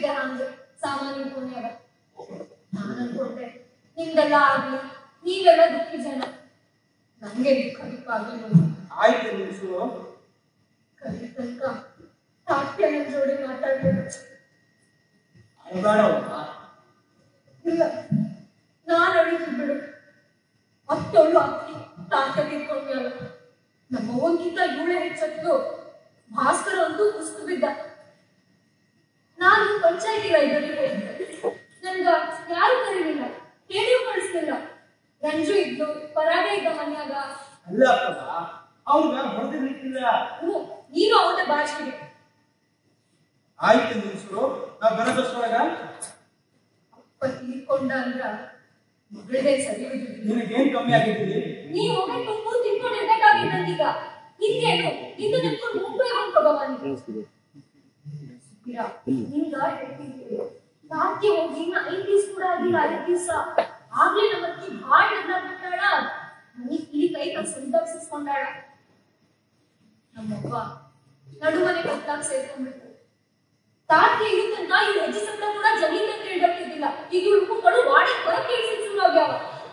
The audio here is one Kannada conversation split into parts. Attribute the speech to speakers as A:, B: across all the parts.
A: ಬಿದ್ದೆ ಹಂಗೆ ಸಾಮಾನ್ಯ ಪುಣ್ಯದ. ನಾನು ಅನ್ಕೊಂಡೆ ನಿಮ್ದೆಲ್ಲ ಆಗ್ಲಿ, ನೀವೆಲ್ಲ ದುಃಖಿ ಜನ, ನಂಗೆ ದುಃಖ ಆಗಿಲ್ಲ.
B: ಆಯ್ತು ನಿಲ್ಸು.
A: ಕಲಿ ತನಕ ತಾತ್ಯ ನನ್ನ ಜೋಡಿ ಮಾತಾಡ್ಬೇಕು. ಇಲ್ಲ, ನಾನು ಅಳಿತು ಬಿಡು. ಮತ್ತೊಳ್ಳು ಅಕ್ಕಿ ತಾತ್ಯ ತಿಳ್ಕೊಂಡ್ಯಲ್ಲ. ನಮ್ಮ ಅವ್ವಗಿಂತ ಇವಳೆ ಹೆಚ್ಚತ್ತು. ಭಾಸ್ಕರ ಅಂತೂ ಕುಸ್ತು ಬಿದ್ದ. ನಾನು ಪಂಚಾಯತಿ ಲೈಬ್ರರಿಗೆ ಹೋಗಿದ್ದೆ. ನನ್ಗ ಯಾರು ಕರೀಲಿಲ್ಲ, ಕೇಳಿಯೂ ಕಳಿಸ್ಲಿಲ್ಲ. ರಂಜು ಇದ್ದು, ಪರಾಗ ಇದ್ದ ಮನ್ಯಾಗ.
B: ಅಲ್ಲ ಅವ್ರು ಹೊಡೆದಿರ್ಲಿಕ್ಕಿಲ್ಲ.
A: ನೀನು ಅವತ್ತೆ ಬಾಚಿಗೆ.
B: ಆಯ್ತು ನಿಲ್ಸು, ನಾ ಬರೋದಷ್ಟೊಳಗ
A: ಅಪ್ಪ ತೀರ್ಕೊಂಡ ಅಂದ್ರ ಮಗಳೇ ಸರಿ ಬಿದ್ದಿದ್ವಿ.
B: ನಿನಗೇನ್ ಕಮ್ಮಿ ಆಗಿದ್ದೀರಿ?
A: ನೀ ಹೋಗಿ ತುಂಬ ತಿಳ್ಕೊಂಡಿರ್ಬೇಕಾಗಿದ್ದಂತೀಗ. ಹಿಂಗೇನು ಇನ್ನು ನಿಂತ್ಕೊಂಡು ಮುಂಬೈ ಹೊಂದ್ಕೋಬಾನಿ. ನಿಂಗ ಹೇಳ್ತಿದ್ವಿ, ತಾತ್ಯ ಹೋಗಿ 5 ದಿವಸ ಕೂಡ ಆಗಿಲ್ಲ. 5 ದಿವಸ ಆಗ್ಲೇ ನಮ್ಮ ಅಕ್ಕಿ ಭಾಳ ನಗ್ಲಾಡ್ಬಿಟ್ಟಾಳ. ನನಗ್ ಇಲ್ಲಿ ಕೈ ಸಂತಾಗ ಸಿಸ್ಕೊಂಡಾಳ. ನಮ್ಮವ್ವ ನಡುಮನೆ ಕತ್ತಾಗ ಸೇರ್ಕೊಂಡ್ಬಿಟ್ಟು ತಾತ್ಯ ಇರುತ್ತಂತ ಇವ್ರ ಹೆಜ್ಜೆ ಸಂಬಳ ಕೂಡ ಜಮೀನ್ ಅಂತ ಹೇಳ್ಬಿಟ್ಟಿದ್ದಿಲ್ಲ. ಈಗ ಹುಡುಕುಗಳು ವಾಡಿ ಹೊರಗೆ ಕೇಳಿಸಿ ಶುರು ಆಗ್ಯಾವ.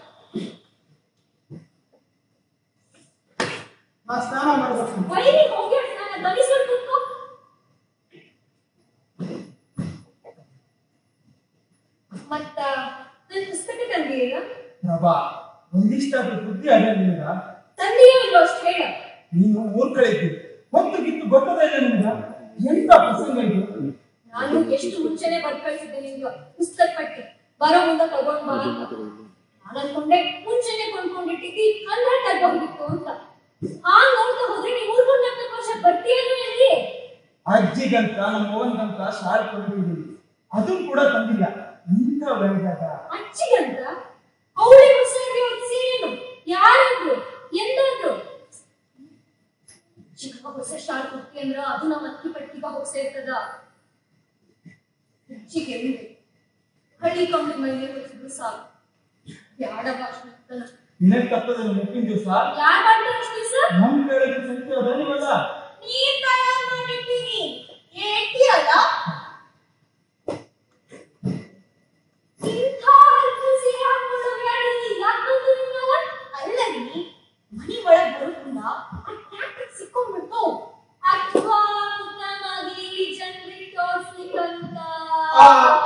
B: ನಾ ಸ್ನಾನ ಮಾಡ್ಬೇಕು.
A: ವೈರಿ ಹೋಗಿ ನಾನು ದನಿಸ್ಕೊಂಡು ಕೂತ್ಕೋ. ಮತ್ತ ನನ್ನ ಪುಸ್ತಕ ತಂದಿಯೇನ?
B: ಪ್ರಭಾ, ಒಂದಿಷ್ಟಾದ್ರೂ ಬುದ್ಧಿ ಅದ ನಿನಗ?
A: ತಂದೆಯೋ ಇಲ್ಲೋ ಅಷ್ಟು ಹೇಳ.
B: ನೀನು ಊರ್ ಕಡೆ ಇದ್ದಿ, ಹೊತ್ತು ಗಿತ್ತು ಗೊತ್ತದ ಇಲ್ಲ ನಿನಗ? ಎಂತ ಪ್ರಸಂಗ ಇದು?
A: ನಾನು ಎಷ್ಟು ಮುಂಚೆನೆ ಬರ್ದ್ ಕಳಿಸಿದ್ದೆ ನಿಮ್ಗೆ ಪುಸ್ತಕ ಪಟ್ಟಿ, ಬರೋ ಮುಂದೆ ತಗೊಂಡ್ ಬಾ ಅಂತ. ನಾನು ಅನ್ಕೊಂಡೆ ಮುಂಚೆನೆ ಕೊಂಡ್ಕೊಂಡಿಟ್ಟಿದ್ದಿ ಅಂದ್ರೆ ತಗೋಗಿತ್ತು ಅಂತ. ನೋಡ್ತಾ ಹೋದ್ರೆ ನೀವು 3-4 ವರ್ಷ ಬರ್ತೀಯಲ್ಲ ಎಲ್ಲಿ?
B: ಅಜ್ಜಿಗಂತ ನಮ್ಮ ಅವ್ವನ್ಗಂತ ಶಾಲೆ ಕೊಟ್ಟಿದ್ದೀನಿ, ಅದನ್ನು ಕೂಡ ತಂದಿಲ್ಲ. ಇಂಥ ವೇಳೆದಾಗ
A: ಅಜ್ಜಿಗಂತ ಅವಳಿ ಹೊಸರಿಗೆ ಸೀರೆನು ಯಾರಾದ್ರು ಎಂದಾದ್ರು ಚಿಕ್ಕ ಹೊಸ ಶಾಲೆ ಕೊಟ್ಟಿ ಅಂದ್ರ ಅದು ನಮ್ಮ ಅಕ್ಕಿ ಪಟ್ಟಿಗ ಹೋಗಿ ಸೇರ್ತದ. ಅಜ್ಜಿಗೆ ಹಳ್ಳಿ ಕಂಬಿ ಮೈಲಿ ಹೊತ್ತಿದ್ರು ಸಾಕು. ಬ್ಯಾಡ ಭಾಷಣ
B: ನಿನಗೆ ತಪ್ಪದ ಮುಪ್ಪಿನ ದಿವಸ
A: ಯಾರು ಮಾಡ್ತಾರೆ ಅಷ್ಟು ದಿವಸ?
B: ನಮ್ ಕೇಳಿದ ಸಂಖ್ಯೆ ಅದನಿವಲ್ಲ.
A: ನೀನ್ ತಯಾರು ಮಾಡಿರ್ತೀನಿ ಹೇಳ್ತೀಯಲ್ಲ. ಇಂಥ ಹಲ್ಕುಸಿ ಹಾಕೊಂಡು ಹೇಳಿ ಯಾಕಂದ್ರೆ ನಿನ್ನಲ್ಲ ಅಲ್ಲರಿ ಮನಿ ಒಳಗೆ ಬರೋದ್ರಿಂದ ಆ ಟ್ಯಾಕ್ಟರ್ ಸಿಕ್ಕೊಂಡ್ಬಿಟ್ಟು ಅಥವಾ ನಮಗೆ ಜನರಿಗೆ ತೋರಿಸ್ಲಿಕ್ಕಂತ